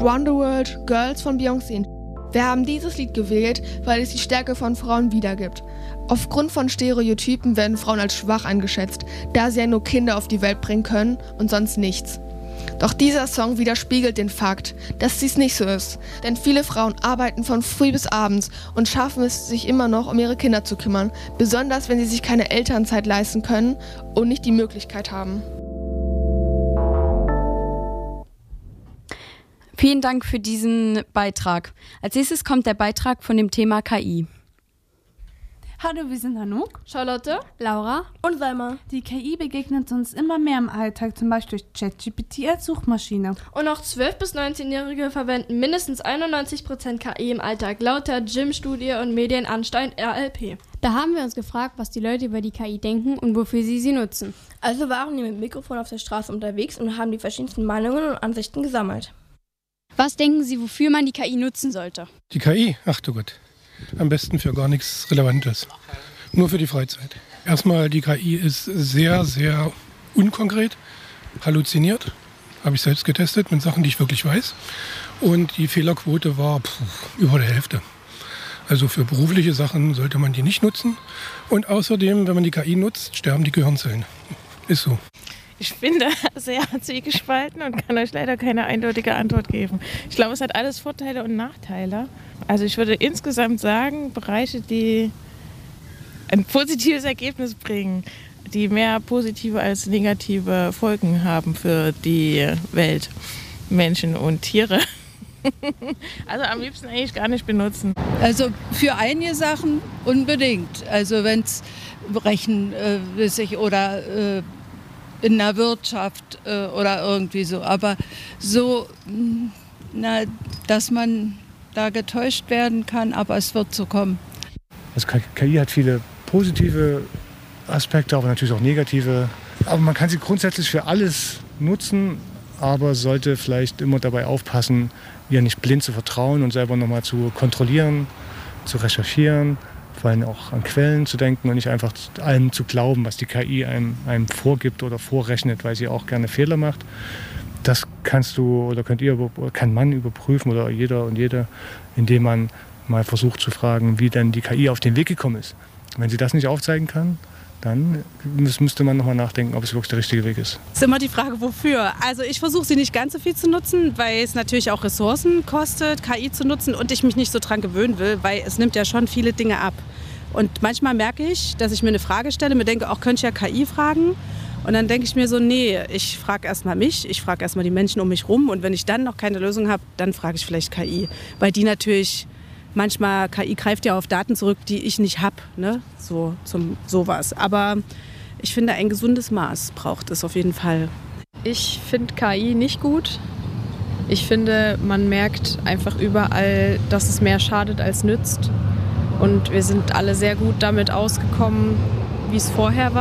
Round the World, Girls von Beyoncé. Wir haben dieses Lied gewählt, weil es die Stärke von Frauen wiedergibt. Aufgrund von Stereotypen werden Frauen als schwach eingeschätzt, da sie ja nur Kinder auf die Welt bringen können und sonst nichts. Doch dieser Song widerspiegelt den Fakt, dass dies nicht so ist. Denn viele Frauen arbeiten von früh bis abends und schaffen es sich immer noch, um ihre Kinder zu kümmern. Besonders, wenn sie sich keine Elternzeit leisten können und nicht die Möglichkeit haben. Vielen Dank für diesen Beitrag. Als nächstes kommt der Beitrag von dem Thema KI. Hallo, wir sind Anouk, Charlotte, Laura und Selma. Die KI begegnet uns immer mehr im Alltag, zum Beispiel durch ChatGPT als Suchmaschine. Und auch 12- bis 19-Jährige verwenden mindestens 91% KI im Alltag, laut der Gym-Studie und Medienanstalt RLP. Da haben wir uns gefragt, was die Leute über die KI denken und wofür sie nutzen. Also waren die mit dem Mikrofon auf der Straße unterwegs und haben die verschiedensten Meinungen und Ansichten gesammelt. Was denken Sie, wofür man die KI nutzen sollte? Die KI? Ach du Gott. Am besten für gar nichts Relevantes. Nur für die Freizeit. Erstmal, die KI ist sehr, sehr unkonkret, halluziniert. Habe ich selbst getestet mit Sachen, die ich wirklich weiß. Und die Fehlerquote war über der Hälfte. Also für berufliche Sachen sollte man die nicht nutzen. Und außerdem, wenn man die KI nutzt, sterben die Gehirnzellen. Ist so. Ich bin da sehr zwiegespalten und kann euch leider keine eindeutige Antwort geben. Ich glaube, es hat alles Vorteile und Nachteile. Also ich würde insgesamt sagen, Bereiche, die ein positives Ergebnis bringen, die mehr positive als negative Folgen haben für die Welt, Menschen und Tiere. Also am liebsten eigentlich gar nicht benutzen. Also für einige Sachen unbedingt. Also wenn es rechenwissig oder in der Wirtschaft oder irgendwie so. Aber so, dass man da getäuscht werden kann, aber es wird so kommen. Also KI hat viele positive Aspekte, aber natürlich auch negative. Aber man kann sie grundsätzlich für alles nutzen, aber sollte vielleicht immer dabei aufpassen, ihr nicht blind zu vertrauen und selber nochmal zu kontrollieren, zu recherchieren, vor allem auch an Quellen zu denken und nicht einfach allem zu glauben, was die KI einem vorgibt oder vorrechnet, weil sie auch gerne Fehler macht. Das kannst du oder kann man überprüfen oder jeder und jede, indem man mal versucht zu fragen, wie denn die KI auf den Weg gekommen ist. Wenn sie das nicht aufzeigen kann, dann müsste man nochmal nachdenken, ob es wirklich der richtige Weg ist. Es ist immer die Frage, wofür. Also ich versuche sie nicht ganz so viel zu nutzen, weil es natürlich auch Ressourcen kostet, KI zu nutzen und ich mich nicht so dran gewöhnen will, weil es nimmt ja schon viele Dinge ab. Und manchmal merke ich, dass ich mir eine Frage stelle, mir denke, auch könnte ich ja KI fragen. Und dann denke ich mir so, nee, ich frage erstmal mich, ich frage erstmal die Menschen um mich rum und wenn ich dann noch keine Lösung habe, dann frage ich vielleicht KI. Weil die natürlich, manchmal, KI greift ja auf Daten zurück, die ich nicht habe, ne? So, sowas. Aber ich finde, ein gesundes Maß braucht es auf jeden Fall. Ich finde KI nicht gut. Ich finde, man merkt einfach überall, dass es mehr schadet als nützt. Und wir sind alle sehr gut damit ausgekommen, wie es vorher war.